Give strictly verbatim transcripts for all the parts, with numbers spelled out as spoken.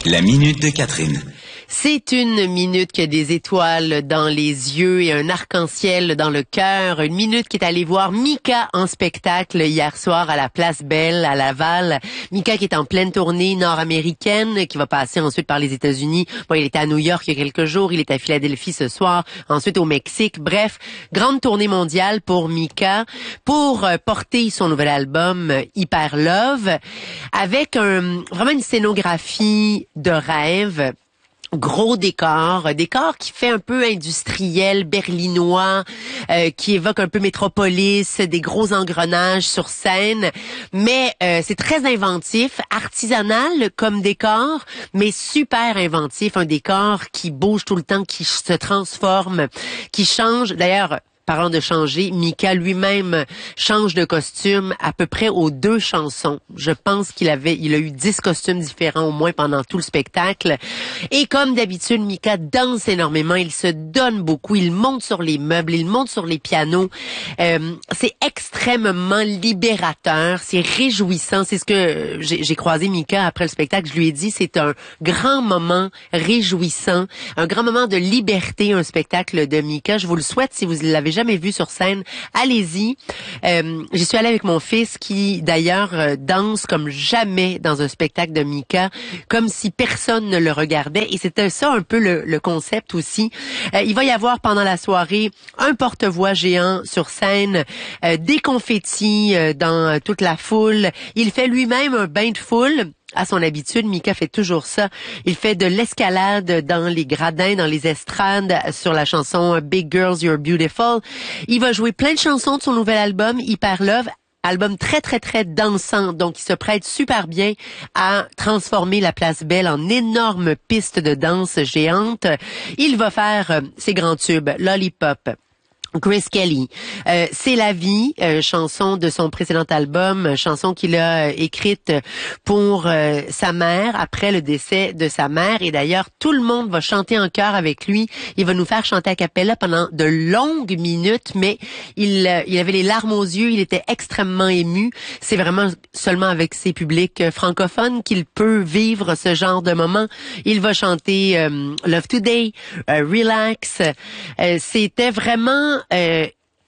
La minute de Catherine. C'est une minute qui a des étoiles dans les yeux et un arc-en-ciel dans le cœur. Une minute qui est allée voir Mika en spectacle hier soir à la Place Belle à Laval. Mika qui est en pleine tournée nord-américaine, qui va passer ensuite par les États-Unis. Bon, il était à New York il y a quelques jours, il est à Philadelphie ce soir, ensuite au Mexique. Bref, grande tournée mondiale pour Mika pour euh, porter son nouvel album euh, Hyper Love avec un, vraiment une scénographie de rêve. Gros décor, décor qui fait un peu industriel, berlinois, euh, qui évoque un peu métropolis, des gros engrenages sur scène, mais euh, c'est très inventif, artisanal comme décor, mais super inventif, un décor qui bouge tout le temps, qui se transforme, qui change. D'ailleurs, parlant de changer, Mika lui-même change de costume à peu près aux deux chansons. Je pense qu'il avait, il a eu dix costumes différents au moins pendant tout le spectacle. Et comme d'habitude, Mika danse énormément, il se donne beaucoup, il monte sur les meubles, il monte sur les pianos. Euh, c'est extrêmement libérateur, c'est réjouissant. C'est ce que j'ai, j'ai croisé Mika après le spectacle. Je lui ai dit, c'est un grand moment réjouissant, un grand moment de liberté, un spectacle de Mika. Je vous le souhaite si vous l'avez jamais vu sur scène, allez-y. Euh, j'y suis allée avec mon fils qui, d'ailleurs, euh, danse comme jamais dans un spectacle de Mika, comme si personne ne le regardait. Et c'était ça un peu le, le concept aussi. Euh, il va y avoir pendant la soirée un porte-voix géant sur scène, euh, des confettis euh, dans toute la foule. Il fait lui-même un bain de foule. À son habitude, Mika fait toujours ça. Il fait de l'escalade dans les gradins, dans les estrades, sur la chanson Big Girls, You're Beautiful. Il va jouer plein de chansons de son nouvel album, Hyper Love. Album très, très, très dansant. Donc, il se prête super bien à transformer la Place Belle en énorme piste de danse géante. Il va faire euh, ses grands tubes, Lollipop, Chris Kelly, euh, C'est la vie, euh, chanson de son précédent album, chanson qu'il a euh, écrite pour euh, sa mère après le décès de sa mère. Et d'ailleurs, tout le monde va chanter en chœur avec lui. Il va nous faire chanter a cappella pendant de longues minutes, mais il, euh, il avait les larmes aux yeux, il était extrêmement ému. C'est vraiment seulement avec ses publics francophones qu'il peut vivre ce genre de moment. Il va chanter euh, Love Today, euh, Relax. Euh, c'était vraiment Euh,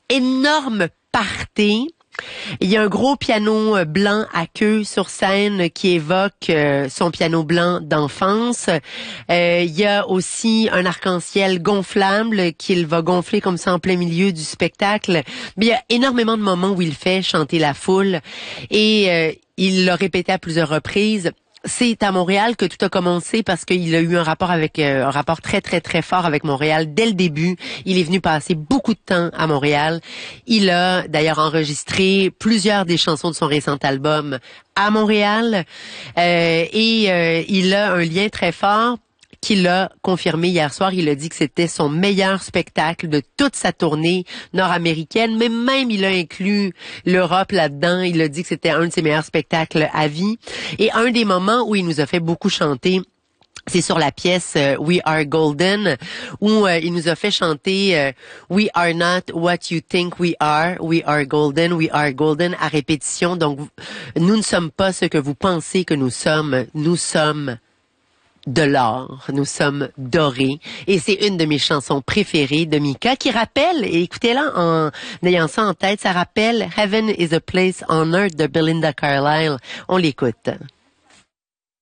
énorme party. Il y a un gros piano blanc à queue sur scène qui évoque euh, son piano blanc d'enfance. Euh, il y a aussi un arc-en-ciel gonflable qu'il va gonfler comme ça en plein milieu du spectacle. Mais il y a énormément de moments où il fait chanter la foule et euh, il l'a répété à plusieurs reprises. C'est à Montréal que tout a commencé parce qu'il a eu un rapport avec euh, un rapport très très très fort avec Montréal dès le début. Il est venu passer beaucoup de temps à Montréal. Il a d'ailleurs enregistré plusieurs des chansons de son récent album à Montréal euh, et euh, il a un lien très fort qu'il a confirmé hier soir. Il a dit que c'était son meilleur spectacle de toute sa tournée nord-américaine, mais même il a inclus l'Europe là-dedans. Il a dit que c'était un de ses meilleurs spectacles à vie. Et un des moments où il nous a fait beaucoup chanter, c'est sur la pièce euh, We Are Golden, où euh, il nous a fait chanter euh, We are not what you think we are, we are golden, we are golden à répétition. Donc, nous ne sommes pas ce que vous pensez que nous sommes, nous sommes de l'or, nous sommes dorés. Et c'est une de mes chansons préférées de Mika qui rappelle, et écoutez-la en ayant ça en tête, ça rappelle Heaven is a Place on Earth de Belinda Carlisle. On l'écoute.